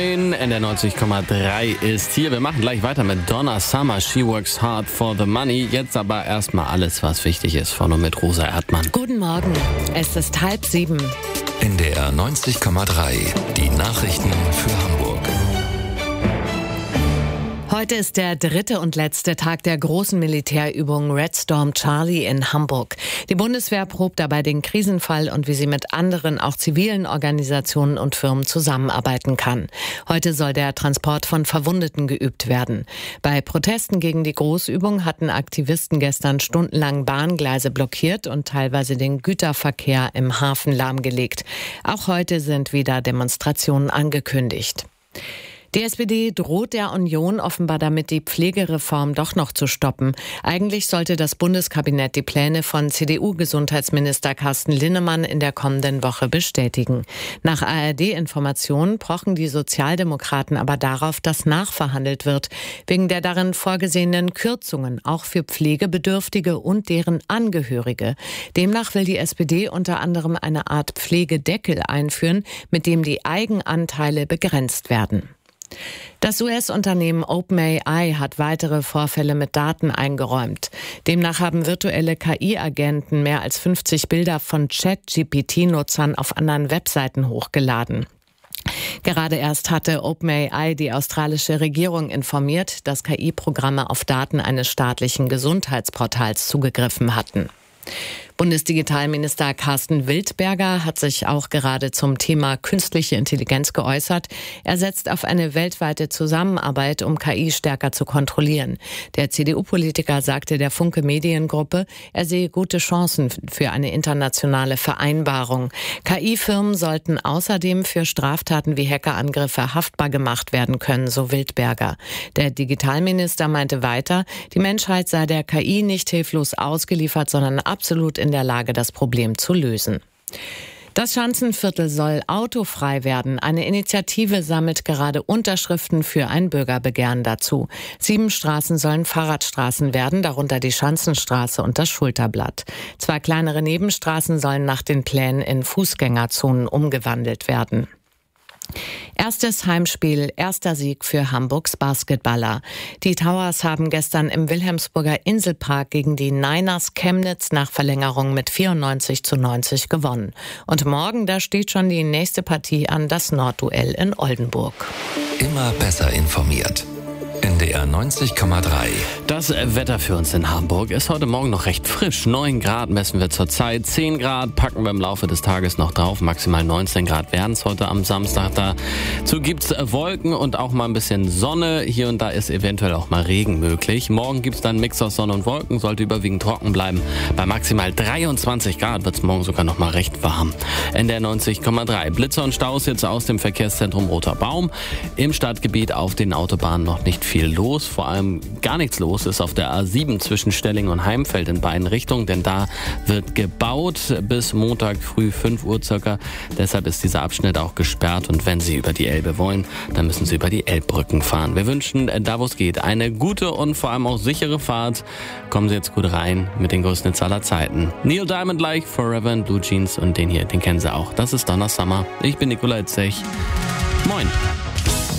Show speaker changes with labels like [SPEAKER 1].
[SPEAKER 1] 9 in der 90,3 ist hier. Wir machen gleich weiter mit Donna Summer. She works hard for the money. Jetzt aber erstmal alles, was wichtig ist, von und mit Rosa Erdmann.
[SPEAKER 2] Guten Morgen, es ist 6:30.
[SPEAKER 3] In der 90,3 die Nachrichten für Hamburg.
[SPEAKER 2] Heute ist der dritte und letzte Tag der großen Militärübung Red Storm Charlie in Hamburg. Die Bundeswehr probt dabei den Krisenfall und wie sie mit anderen, auch zivilen Organisationen und Firmen zusammenarbeiten kann. Heute soll der Transport von Verwundeten geübt werden. Bei Protesten gegen die Großübung hatten Aktivisten gestern stundenlang Bahngleise blockiert und teilweise den Güterverkehr im Hafen lahmgelegt. Auch heute sind wieder Demonstrationen angekündigt. Die SPD droht der Union offenbar damit, die Pflegereform doch noch zu stoppen. Eigentlich sollte das Bundeskabinett die Pläne von CDU-Gesundheitsminister Carsten Linnemann in der kommenden Woche bestätigen. Nach ARD-Informationen pochen die Sozialdemokraten aber darauf, dass nachverhandelt wird, wegen der darin vorgesehenen Kürzungen, auch für Pflegebedürftige und deren Angehörige. Demnach will die SPD unter anderem eine Art Pflegedeckel einführen, mit dem die Eigenanteile begrenzt werden. Das US-Unternehmen OpenAI hat weitere Vorfälle mit Daten eingeräumt. Demnach haben virtuelle KI-Agenten mehr als 50 Bilder von ChatGPT-Nutzern auf anderen Webseiten hochgeladen. Gerade erst hatte OpenAI die australische Regierung informiert, dass KI-Programme auf Daten eines staatlichen Gesundheitsportals zugegriffen hatten. Bundesdigitalminister Carsten Wildberger hat sich auch gerade zum Thema künstliche Intelligenz geäußert. Er setzt auf eine weltweite Zusammenarbeit, um KI stärker zu kontrollieren. Der CDU-Politiker sagte der Funke Mediengruppe, er sehe gute Chancen für eine internationale Vereinbarung. KI-Firmen sollten außerdem für Straftaten wie Hackerangriffe haftbar gemacht werden können, so Wildberger. Der Digitalminister meinte weiter, die Menschheit sei der KI nicht hilflos ausgeliefert, sondern absolut in der Lage, das Problem zu lösen. Das Schanzenviertel soll autofrei werden. Eine Initiative sammelt gerade Unterschriften für ein Bürgerbegehren dazu. 7 Straßen sollen Fahrradstraßen werden, darunter die Schanzenstraße und das Schulterblatt. 2 kleinere Nebenstraßen sollen nach den Plänen in Fußgängerzonen umgewandelt werden. Erstes Heimspiel, erster Sieg für Hamburgs Basketballer. Die Towers haben gestern im Wilhelmsburger Inselpark gegen die Niners Chemnitz nach Verlängerung mit 94:90 gewonnen. Und morgen, da steht schon die nächste Partie an, das Nordduell in Oldenburg.
[SPEAKER 3] Immer besser informiert. NDR 90,3.
[SPEAKER 1] Das Wetter für uns in Hamburg ist heute Morgen noch recht frisch. 9 Grad messen wir zurzeit, 10 Grad packen wir im Laufe des Tages noch drauf. Maximal 19 Grad werden es heute am Samstag. Dazu gibt's Wolken und auch mal ein bisschen Sonne. Hier und da ist eventuell auch mal Regen möglich. Morgen gibt's dann einen Mix aus Sonne und Wolken, sollte überwiegend trocken bleiben. Bei maximal 23 Grad wird's morgen sogar noch mal recht warm. NDR 90,3. Blitzer und Staus jetzt aus dem Verkehrszentrum Roter Baum. Im Stadtgebiet auf den Autobahnen noch nicht viel los, vor allem gar nichts los ist auf der A7 zwischen Stelling und Heimfeld in beiden Richtungen, denn da wird gebaut bis Montag früh 5 Uhr circa. Deshalb ist dieser Abschnitt auch gesperrt und wenn Sie über die Elbe wollen, dann müssen Sie über die Elbbrücken fahren. Wir wünschen, da wo es geht, eine gute und vor allem auch sichere Fahrt. Kommen Sie jetzt gut rein mit den größten Hits aller Zeiten. Neil Diamond Like, Forever in Blue Jeans und den hier, den kennen Sie auch. Das ist Donna Summer. Ich bin Nikolai Zech. Moin.